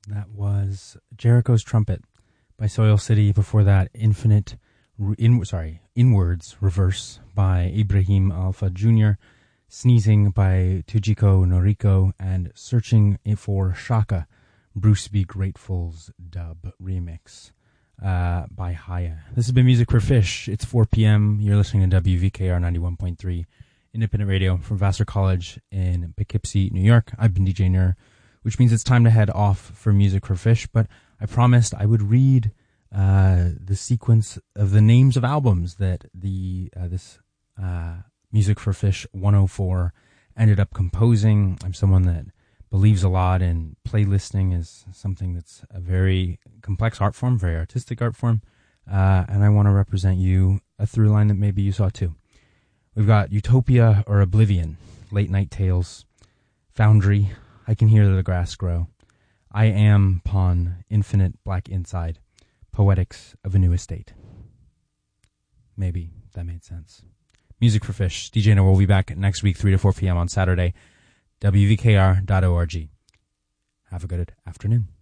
That was Jericho's Trumpet by Soil City. Before that, Inwards Reverse by Ibrahim Alpha Jr., Sneezing by Tujiko Noriko, and Searching for Shaka, Bruce B. Grateful's dub remix by Haya. This has been Music for Fish. It's 4 p.m. You're listening to WVKR 91.3, independent radio from Vassar College in Poughkeepsie, New York. I've been DJ Nur, which means it's time to head off for Music for Fish, but I promised I would read the sequence of the names of albums that this Music for Fish 104 ended up composing. I'm someone that believes a lot in playlisting is something that's a very complex art form, very artistic art form, and I want to represent you a through line that maybe you saw too. We've got Utopia or Oblivion, Late Night Tales, Foundry, I Can Hear the Grass Grow, I Am Pawn, Infinite Black Inside, Poetics of a New Estate. Maybe that made sense. Music for Fish. DJ Nur will be back next week, 3 to 4 p.m. on Saturday. WVKR.org. Have a good afternoon.